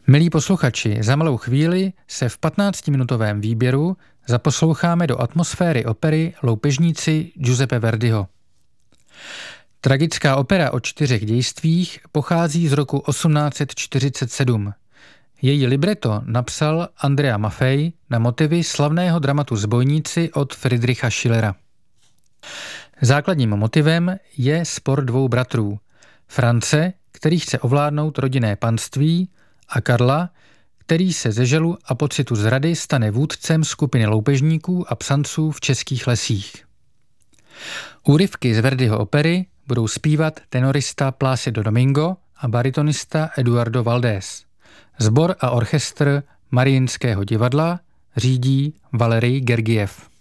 Milí posluchači, za malou chvíli se v 15-minutovém výběru zaposloucháme do atmosféry opery Loupežníci Giuseppe Verdiho. Tragická opera o 4 dějstvích pochází z roku 1847. Její libreto napsal Andrea Maffei na motivy slavného dramatu Zbojníci od Friedricha Schillera. Základním motivem je spor dvou bratrů. France, který chce ovládnout rodinné panství, a Karla, který se ze žalu a pocitu zrady stane vůdcem skupiny loupežníků a psanců v českých lesích. Úryvky z Verdiho opery budou zpívat tenorista Plácido Domingo a baritonista Eduardo Valdés. Sbor a orchestr Mariinského divadla řídí Valerij Gergiev.